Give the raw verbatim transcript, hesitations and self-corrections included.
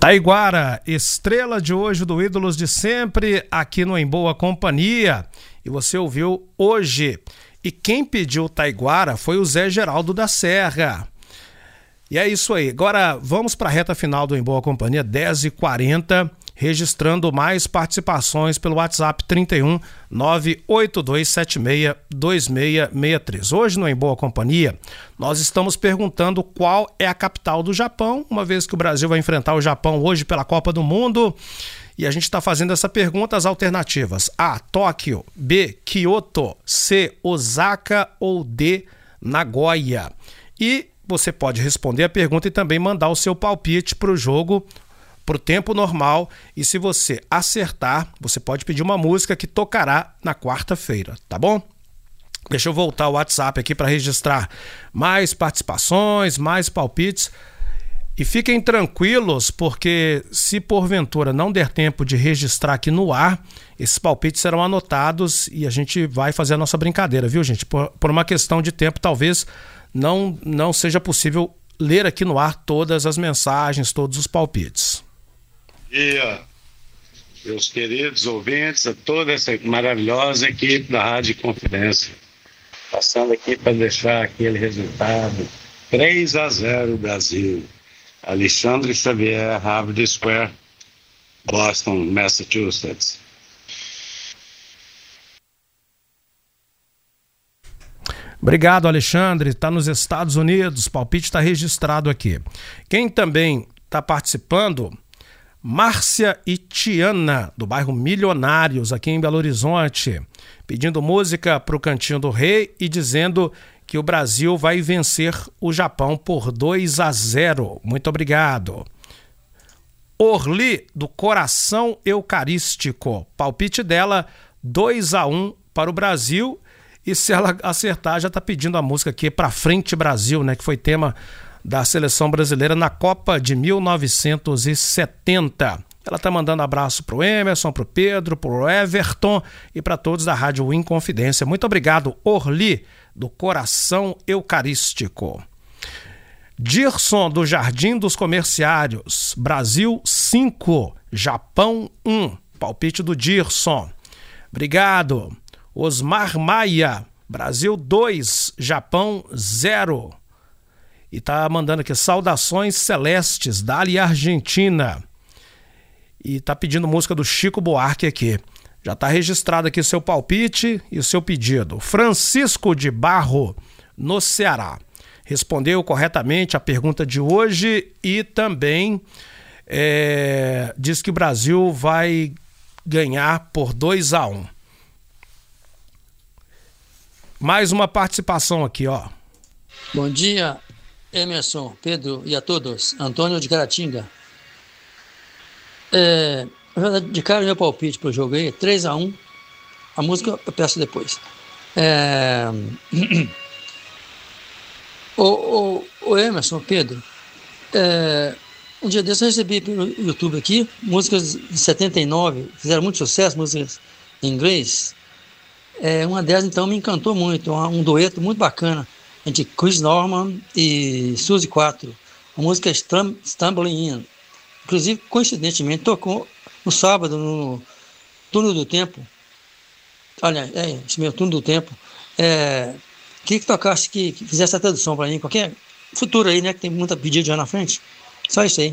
Taiguara, estrela de hoje do Ídolos de Sempre, aqui no Em Boa Companhia. E você ouviu hoje. E quem pediu Taiguara foi o Zé Geraldo da Serra. E é isso aí. Agora vamos para a reta final do Em Boa Companhia, dez e quarenta, registrando mais participações pelo WhatsApp trinta e um, nove oito dois sete seis, dois seis seis três. Hoje no Em Boa Companhia, nós estamos perguntando qual é a capital do Japão, uma vez que o Brasil vai enfrentar o Japão hoje pela Copa do Mundo. E a gente está fazendo essa pergunta, as alternativas: A, Tóquio; B, Kyoto; C, Osaka ou D, Nagoya. E você pode responder a pergunta e também mandar o seu palpite para o jogo, para o tempo normal. E se você acertar, você pode pedir uma música que tocará na quarta-feira, tá bom? Deixa eu voltar o WhatsApp aqui para registrar mais participações, mais palpites. E fiquem tranquilos, porque se porventura não der tempo de registrar aqui no ar, esses palpites serão anotados e a gente vai fazer a nossa brincadeira, viu, gente? Por, por uma questão de tempo, talvez não, não seja possível ler aqui no ar todas as mensagens, todos os palpites. E meus queridos ouvintes, a toda essa maravilhosa equipe da Rádio Confidência, passando aqui para deixar aquele resultado: três a zero Brasil. Alexandre Xavier, Harvard Square, Boston, Massachusetts. Obrigado, Alexandre. Está nos Estados Unidos, palpite está registrado aqui. Quem também está participando, Márcia e Tiana, do bairro Milionários, aqui em Belo Horizonte, pedindo música para o Cantinho do Rei e dizendo que o Brasil vai vencer o Japão por dois a zero. Muito obrigado. Orli, do Coração Eucarístico, palpite dela, dois a um para o Brasil. E se ela acertar, já está pedindo a música aqui, Pra Frente Brasil, né, que foi tema da seleção brasileira na Copa de mil novecentos e setenta. Ela está mandando abraço para o Emerson, para o Pedro, para o Everton e para todos da Rádio Inconfidência. Muito obrigado, Orli, do Coração Eucarístico. Dirson, do Jardim dos Comerciários, Brasil cinco, Japão um, palpite do Dirson. Obrigado. Osmar Maia, Brasil dois, Japão zero. E tá mandando aqui saudações celestes, Dali Argentina. E tá pedindo música do Chico Buarque aqui. Já tá registrado aqui seu palpite e o seu pedido. Francisco de Barro, no Ceará, respondeu corretamente a pergunta de hoje e também é, diz que o Brasil vai ganhar por dois a um. Mais uma participação aqui, ó. Bom dia, Emerson, Pedro e a todos. Antônio de Caratinga. É, eu vou dedicar o meu palpite para o jogo aí, três a um. A música eu peço depois. É... o, o, o Emerson, Pedro, é... um dia desse eu recebi pelo YouTube aqui músicas de setenta e nove, fizeram muito sucesso, músicas em inglês. É, uma delas, então, me encantou muito, um, um dueto muito bacana entre Chris Norman e Suzy quatro. A música é Stum- Stumbling In. Inclusive, coincidentemente, tocou no sábado, no Turno do Tempo. Olha, é, esse meu Turno do Tempo. É, queria que tocasse, que, que fizesse a tradução para mim, qualquer futuro aí, né, que tem muita pedida já na frente. Só isso aí.